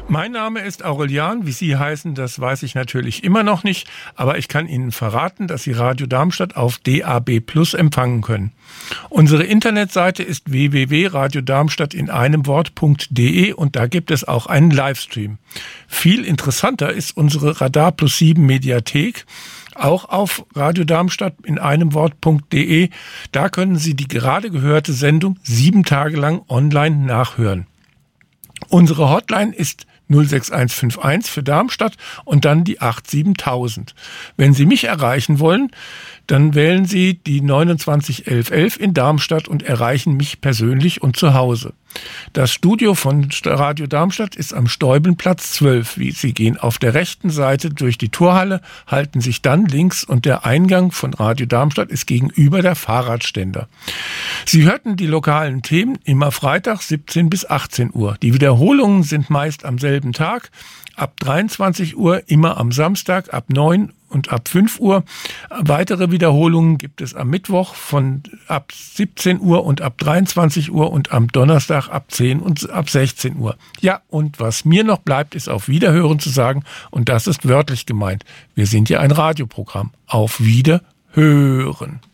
Mein Name ist Aurelian. Wie Sie heißen, das weiß ich natürlich immer noch nicht. Aber ich kann Ihnen verraten, dass Sie Radio Darmstadt auf DAB+ empfangen können. Unsere Internetseite ist www.radiodarmstadt in einem Wort.de und da gibt es auch einen Livestream. Viel interessanter ist unsere Radar Plus 7 Mediathek. Auch auf Radio Darmstadt in einem Wort.de. Da können Sie die gerade gehörte Sendung 7 Tage lang online nachhören. Unsere Hotline ist 06151 für Darmstadt und dann die 87000. Wenn Sie mich erreichen wollen, dann wählen Sie die 291111 in Darmstadt und erreichen mich persönlich und zu Hause. Das Studio von Radio Darmstadt ist am Stäubenplatz 12. Sie gehen auf der rechten Seite durch die Torhalle, halten sich dann links und der Eingang von Radio Darmstadt ist gegenüber der Fahrradständer. Sie hörten die lokalen Themen immer Freitag 17 bis 18 Uhr. Die Wiederholungen sind meist am selben Tag, ab 23 Uhr, immer am Samstag, ab 9 und ab 5 Uhr. Weitere Wiederholungen gibt es am Mittwoch von ab 17 Uhr und ab 23 Uhr und am Donnerstag ab 10 und ab 16 Uhr. Ja, und was mir noch bleibt, ist auf Wiederhören zu sagen, und das ist wörtlich gemeint. Wir sind ja ein Radioprogramm. Auf Wiederhören.